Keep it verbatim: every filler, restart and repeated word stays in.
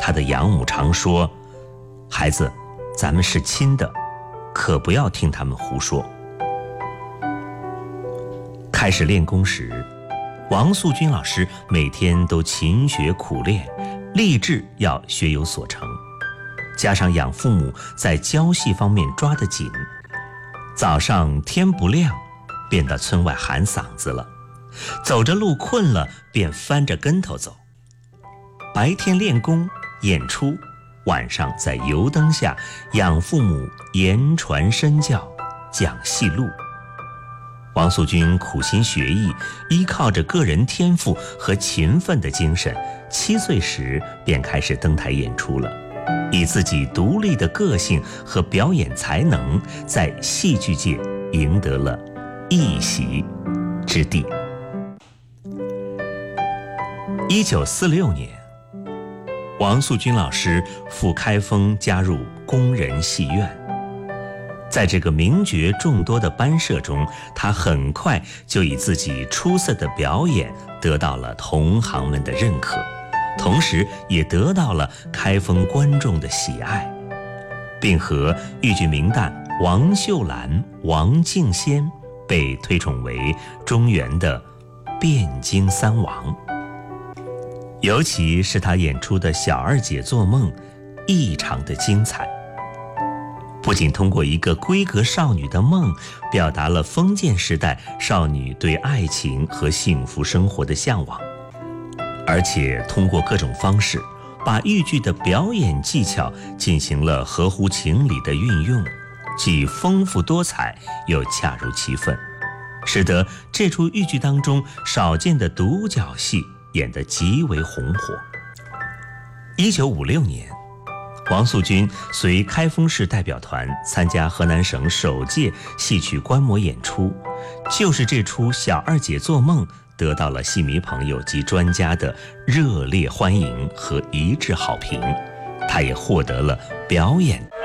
他的养母常说：“孩子，咱们是亲的，可不要听他们胡说。”开始练功时，王素君老师每天都勤学苦练，立志要学有所成。加上养父母在教戏方面抓得紧，早上天不亮便到村外喊嗓子了，走着路困了便翻着跟头走。白天练功演出，晚上在油灯下养父母言传身教讲戏路。王素君苦心学艺，依靠着个人天赋和勤奋的精神，七岁时便开始登台演出了，以自己独立的个性和表演才能，在戏剧界赢得了一席之地。一九四六年，王素君老师赴开封加入工人戏院。在这个名角众多的班社中，他很快就以自己出色的表演得到了同行们的认可，同时也得到了开封观众的喜爱，并和豫剧名旦王秀兰、王敬先被推崇为中原的汴京三王。尤其是他演出的《小二姐做梦》异常的精彩，不仅通过一个闺阁少女的梦，表达了封建时代少女对爱情和幸福生活的向往，而且通过各种方式，把豫剧的表演技巧进行了合乎情理的运用，既丰富多彩，又恰如其分，使得这出豫剧当中少见的独角戏演得极为红火。一九五六年，王素君随开封市代表团参加河南省首届戏曲观摩演出，就是这出《小二姐做梦》得到了戏迷朋友及专家的热烈欢迎和一致好评，她也获得了表演